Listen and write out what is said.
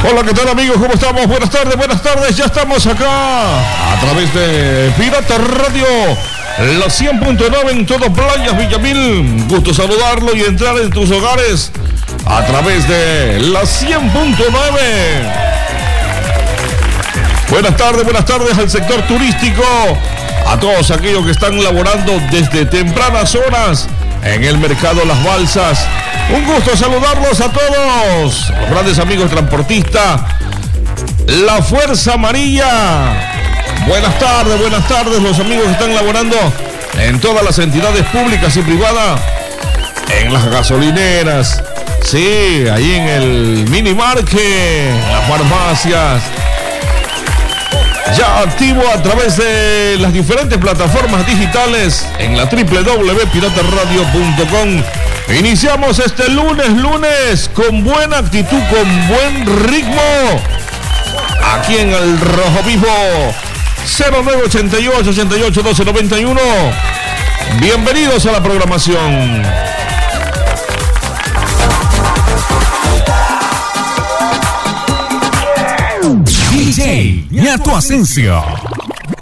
Hola, ¿qué tal amigos? ¿Cómo estamos? Buenas tardes, ya estamos acá a través de Pirata Radio, la 100.9 en todo Playas Villamil. Gusto saludarlo y entrar en tus hogares a través de la 100.9. Buenas tardes al sector turístico, a todos aquellos que están laborando desde tempranas horas en el mercado Las Balsas. Un gusto saludarlos a todos, los grandes amigos transportistas, la Fuerza Amarilla. Buenas tardes, los amigos que están laborando en todas las entidades públicas y privadas, en las gasolineras, sí, ahí en el minimarket, en las farmacias. Ya activo a través de las diferentes plataformas digitales en la www.pirataradio.com. Iniciamos este lunes con buena actitud, con buen ritmo, aquí en el Rojo Vivo. 0988-88-1291. Bienvenidos a la programación. DJ Ñato Asensio.